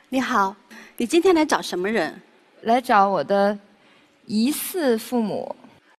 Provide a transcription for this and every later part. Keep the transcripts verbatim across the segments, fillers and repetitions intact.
你好，你今天来找什么人？ 来找我的疑似父母。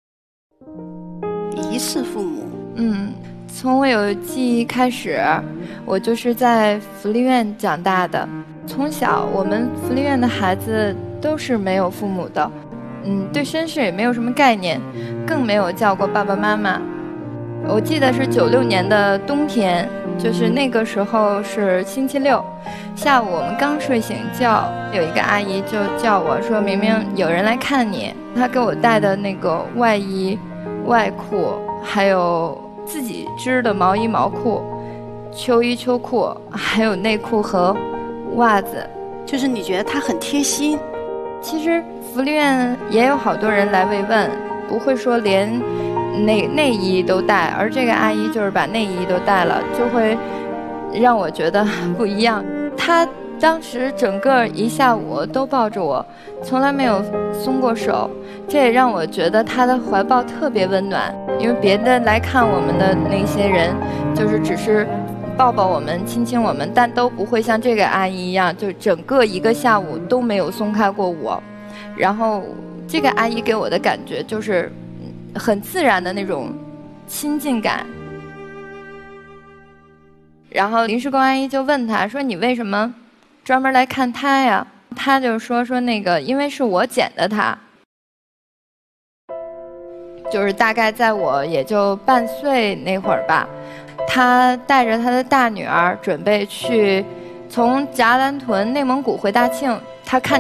疑似父母？ 嗯，从我有记忆开始，我就是在福利院长大的。从小，我们福利院的孩子都是没有父母的，嗯，对身世也没有什么概念，更没有叫过爸爸妈妈。我记得是九六年的冬天，就是那个时候是星期六，下午我们刚睡醒觉，有一个阿姨就叫我说，明明有人来看你。她给我带的那个外衣、外裤，还有自己织的毛衣毛裤、秋衣秋裤，还有内裤和袜子。 就是你觉得她很贴心。 其实福利院也有好多人来慰问，不会说连内内衣都带，而这个阿姨就是把内衣都带了，就会让我觉得不一样。她当时整个一下午都抱着我，从来没有松过手，这也让我觉得她的怀抱特别温暖。因为别的来看我们的那些人，就是只是抱抱我们、亲亲我们，但都不会像这个阿姨一样，就整个一个下午都没有松开过我。然后这个阿姨给我的感觉就是很自然的那种亲近感。然后临时工阿姨就问他说，你为什么专门来看他呀？他就说说那个因为是我捡的他，就是大概在我也就半岁那会儿吧，他带着他的大女儿准备去从夹兰屯内蒙古回大庆，他看